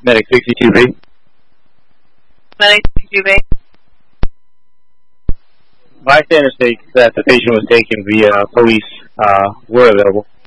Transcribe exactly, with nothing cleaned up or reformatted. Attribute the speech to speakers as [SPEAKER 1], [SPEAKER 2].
[SPEAKER 1] Medic sixty-two B.
[SPEAKER 2] Medic sixty-two B.
[SPEAKER 1] Bystander states that the patient was taken via police uh, were available.